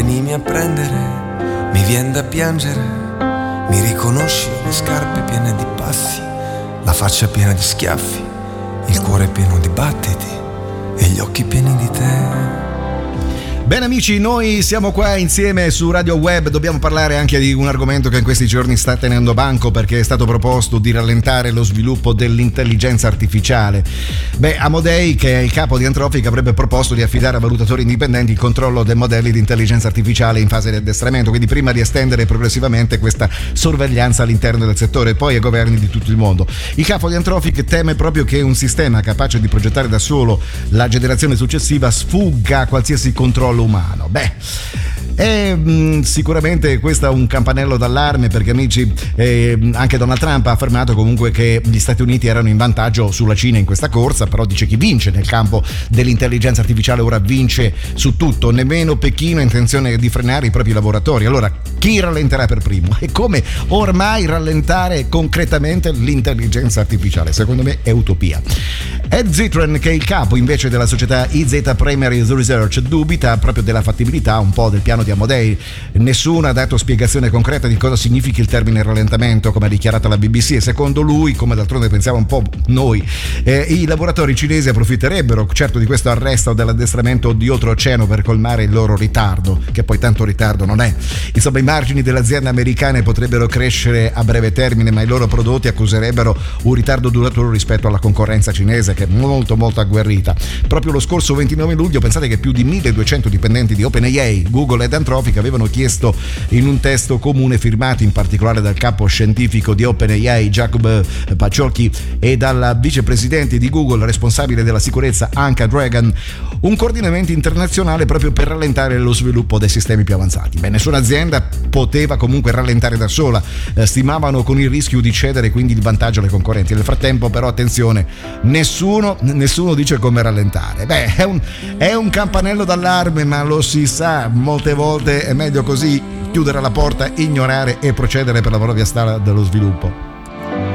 venimi a prendere, mi vien da piangere, mi riconosci, le scarpe piene di passi, la faccia piena di schiaffi, il cuore pieno di battiti e gli occhi pieni di te. Bene amici, noi siamo qua insieme su Radio Web, dobbiamo parlare anche di un argomento che in questi giorni sta tenendo banco, perché è stato proposto di rallentare lo sviluppo dell'intelligenza artificiale. Amodei, che è il capo di Anthropic, avrebbe proposto di affidare a valutatori indipendenti il controllo dei modelli di intelligenza artificiale in fase di addestramento, quindi prima di estendere progressivamente questa sorveglianza all'interno del settore e poi ai governi di tutto il mondo. Il capo di Anthropic teme proprio che un sistema capace di progettare da solo la generazione successiva sfugga a qualsiasi controllo umano. Sicuramente questo è un campanello d'allarme, perché amici, anche Donald Trump ha affermato comunque che gli Stati Uniti erano in vantaggio sulla Cina in questa corsa, però dice chi vince nel campo dell'intelligenza artificiale ora vince su tutto, nemmeno Pechino ha intenzione di frenare i propri lavoratori. Allora chi rallenterà per primo e come ormai rallentare concretamente l'intelligenza artificiale? Secondo me è utopia. Ed Zitron, che è il capo invece della società IZ Primary Research, dubita proprio della fattibilità un po' del piano di Amodei. Nessuno ha dato spiegazione concreta di cosa significhi il termine rallentamento, come ha dichiarato la BBC, e secondo lui, come d'altronde pensiamo un po' noi, i lavoratori cinesi approfitterebbero certo di questo arresto dell'addestramento di oltreoceano per colmare il loro ritardo, che poi tanto ritardo non è. Insomma, i margini delle aziende americane potrebbero crescere a breve termine, ma i loro prodotti accuserebbero un ritardo duraturo rispetto alla concorrenza cinese, che è molto molto agguerrita. Proprio lo scorso 29 luglio pensate che più di 1200 dipendenti di OpenAI, Google ed Anthropic avevano chiesto in un testo comune, firmato in particolare dal capo scientifico di OpenAI Jacob Pacciocchi e dalla vicepresidente di Google responsabile della sicurezza Anka Dragan, un coordinamento internazionale proprio per rallentare lo sviluppo dei sistemi più avanzati. Nessuna azienda poteva comunque rallentare da sola, stimavano con il rischio di cedere quindi il vantaggio alle concorrenti. Nel frattempo però attenzione, nessuno dice come rallentare. È un campanello d'allarme, ma lo si sa, molte volte è meglio così, chiudere la porta, ignorare e procedere per la propria strada dello sviluppo.